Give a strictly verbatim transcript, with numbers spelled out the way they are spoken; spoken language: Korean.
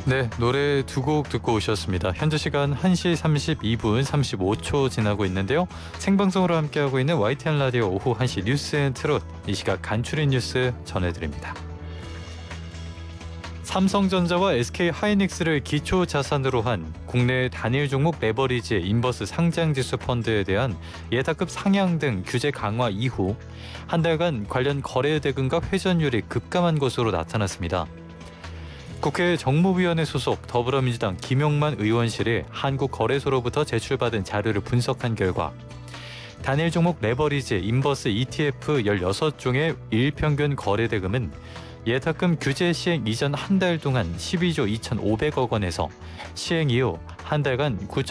네, 노래 두 곡 듣고 오셨습니다. 현재 시간 한 시 삼십이 분 삼십오 초 지나고 있는데요. 생방송으로 함께하고 있는 와이티엔 라디오 오후 한 시 뉴스 앤 트롯, 이 시각 간추린 뉴스 전해드립니다. 삼성전자와 에스케이하이닉스를 기초 자산으로 한 국내 단일 종목 레버리지 인버스 상장지수 펀드에 대한 예탁급 상향 등 규제 강화 이후 한 달간 관련 거래 대금과 회전율이 급감한 것으로 나타났습니다. 국회 정무위원회 소속 더불어민주당 김용만 의원실이 한국거래소로부터 제출받은 자료를 분석한 결과 단일 종목 레버리지 인버스 이티에프 열여섯 종의 일평균 거래 대금은 예탁금 규제 시행 이전 한 달 동안 십이조 이천오백억 원에서 시행 이후 한 달간